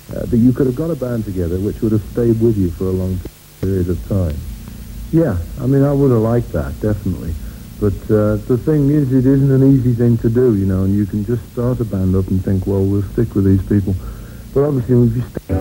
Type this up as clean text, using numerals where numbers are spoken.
that you could have got a band together which would have stayed with you for a long period of time. Yeah, I mean, I would have liked that, definitely. But the thing is, it isn't an easy thing to do, and you can just start a band up and think, well, we'll stick with these people. But obviously, if you stay